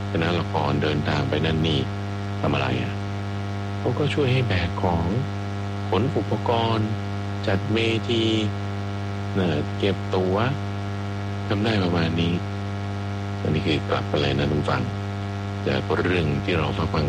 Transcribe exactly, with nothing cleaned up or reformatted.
คณะละครเดินทางไปนั่นนี่ทำอะไรอ่ะเขาก็ช่วยให้แบกของขนอุปกรณ์จัดเวทีเนี่ยเก็บตั๋วทำได้ประมาณนี้อันนี้คือกลับไปเลยนะทุกฟังจากเรื่องที่เราฟัง